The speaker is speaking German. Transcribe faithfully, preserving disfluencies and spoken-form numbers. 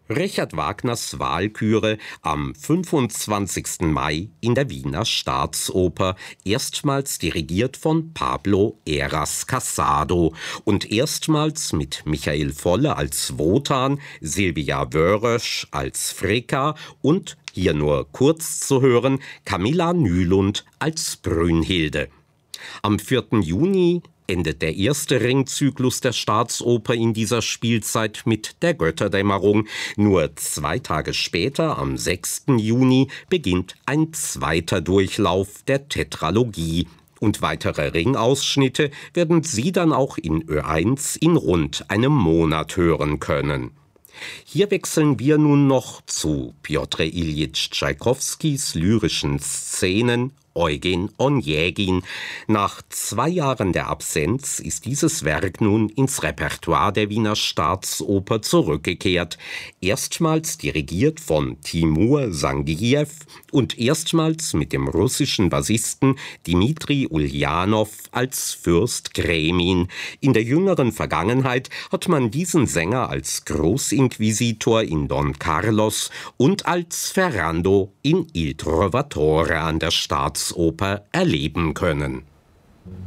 Richard Wagners Walküre am fünfundzwanzigsten Mai in der Wiener Staatsoper, erstmals dirigiert von Pablo Heras Casado und erstmals mit Michael Volle als Wotan, Sylvia Wörösch als Fricka und, hier nur kurz zu hören, Camilla Nylund als Brünnhilde. Am vierten Juni endet der erste Ringzyklus der Staatsoper in dieser Spielzeit mit der Götterdämmerung. Nur zwei Tage später, am sechsten Juni, beginnt ein zweiter Durchlauf der Tetralogie. Und weitere Ringausschnitte werden Sie dann auch in Ö eins in rund einem Monat hören können. Hier wechseln wir nun noch zu Pjotr Iljitsch Tschaikowskis lyrischen Szenen Eugen Onegin. Nach zwei Jahren der Absenz ist dieses Werk nun ins Repertoire der Wiener Staatsoper zurückgekehrt. Erstmals dirigiert von Timur Sangiew und erstmals mit dem russischen Bassisten Dmitri Uljanow als Fürst Gremin. In der jüngeren Vergangenheit hat man diesen Sänger als Großinquisitor in Don Carlos und als Ferrando in Il Trovatore an der Staatsoper erleben können.